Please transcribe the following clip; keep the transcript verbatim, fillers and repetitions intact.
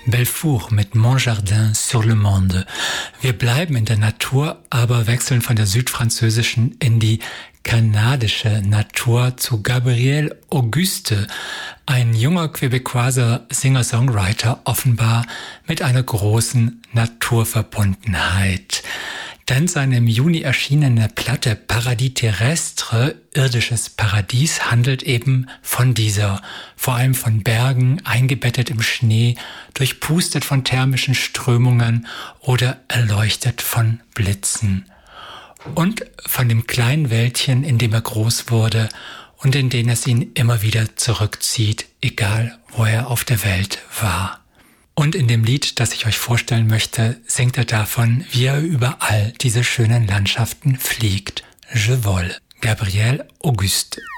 Belfour mit Mon Jardin sur le Monde. Wir bleiben in der Natur, aber wechseln von der südfranzösischen in die kanadische Natur zu Gabriel Auguste, ein junger quebecoiser Singer-Songwriter, offenbar mit einer großen Naturverbundenheit. Denn seine im Juni erschienene Platte Paradis Terrestre, irdisches Paradies, handelt eben von dieser, vor allem von Bergen, eingebettet im Schnee, durchpustet von thermischen Strömungen oder erleuchtet von Blitzen. Und von dem kleinen Wäldchen, in dem er groß wurde und in den es ihn immer wieder zurückzieht, egal wo er auf der Welt war. Und in dem Lied, das ich euch vorstellen möchte, singt er davon, wie er über all diese schönen Landschaften fliegt. Je vole, Gabriel Auguste.